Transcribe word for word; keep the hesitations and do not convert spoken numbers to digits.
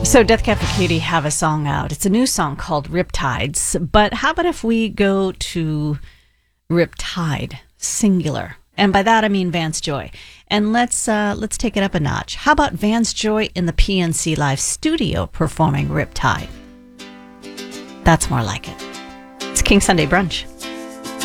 So Death Cab for Cutie have a song out. It's a new song called Riptides. But how about if we go to Riptide, singular? And by that I mean Vance Joy. And let's uh, let's take it up a notch. How about Vance Joy in the P N C Live studio performing Riptide? That's more like it. It's King Sunday Brunch.